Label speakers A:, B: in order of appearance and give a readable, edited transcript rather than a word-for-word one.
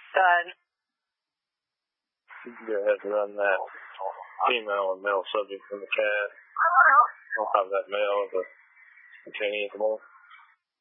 A: Done.
B: You can go ahead and run that female and male subject from the CAD. I'll have that male to continue anymore.